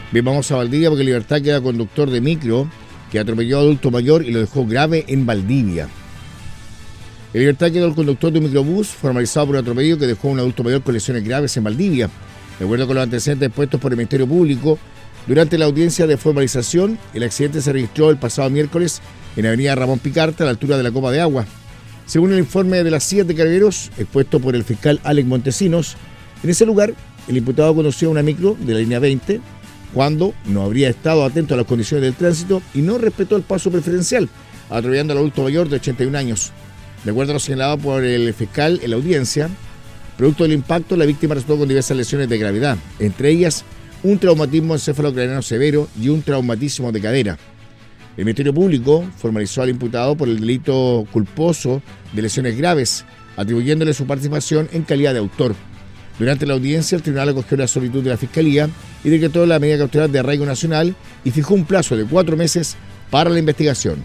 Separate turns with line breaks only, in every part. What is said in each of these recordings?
Bien, vamos a Valdivia porque Libertad queda conductor de micro que atropelló a adulto mayor y lo dejó grave en Valdivia. En Libertad quedó el conductor de un microbús formalizado por un atropello que dejó a un adulto mayor con lesiones graves en Valdivia. De acuerdo con los antecedentes expuestos por el Ministerio Público, durante la audiencia de formalización, el accidente se registró el pasado miércoles en Avenida Ramón Picarta, a la altura de la Copa de Agua. Según el informe de las CIA de Carabineros, expuesto por el fiscal Alex Montesinos, en ese lugar el imputado conducía una micro de la línea 20 cuando no habría estado atento a las condiciones del tránsito y no respetó el paso preferencial, atropellando al adulto mayor de 81 años. De acuerdo a lo señalado por el fiscal en la audiencia, producto del impacto, la víctima resultó con diversas lesiones de gravedad, entre ellas un traumatismo encefalocraniano severo y un traumatismo de cadera. El Ministerio Público formalizó al imputado por el delito culposo de lesiones graves, atribuyéndole su participación en calidad de autor. Durante la audiencia, el tribunal acogió la solicitud de la Fiscalía y decretó la medida cautelar de arraigo nacional y fijó un plazo de 4 meses para la investigación.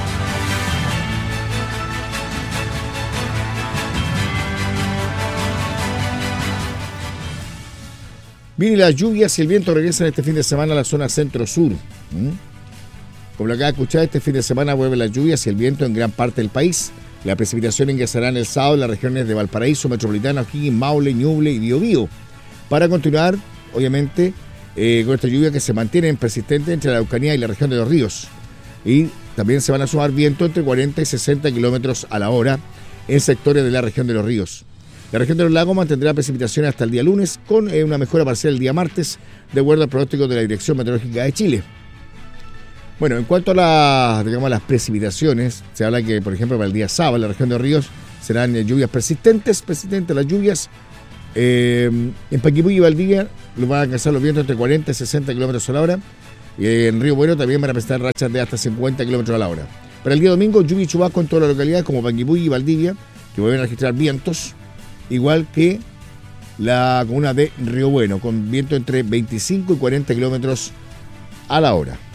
Bien, y las lluvias y el viento regresan este fin de semana a la zona centro-sur. Como lo acaba de escuchar, este fin de semana vuelven las lluvias y el viento en gran parte del país. La precipitación ingresará el sábado en las regiones de Valparaíso, Metropolitana, O'Higgins, Maule, Ñuble y Biobío. Para continuar, obviamente, con esta lluvia que se mantiene persistente entre la Araucanía y la región de Los Ríos. Y también se van a sumar viento entre 40 y 60 kilómetros a la hora en sectores de la región de Los Ríos. La región de los lagos mantendrá precipitaciones hasta el día lunes, con una mejora parcial el día martes, de acuerdo al pronóstico de la Dirección Meteorológica de Chile. Bueno, en cuanto a las precipitaciones, se habla que, por ejemplo, para el día sábado en la región de Los Ríos serán lluvias persistentes las lluvias. En Paquipulli y Valdivia van a alcanzar los vientos entre 40 y 60 kilómetros a la hora. Y en Río Bueno también van a presentar rachas de hasta 50 kilómetros a la hora. Para el día domingo, lluvia y chubasco en todas las localidades como Paquipulli y Valdivia, que vuelven a registrar vientos, igual que la comuna de Río Bueno, con viento entre 25 y 40 kilómetros a la hora.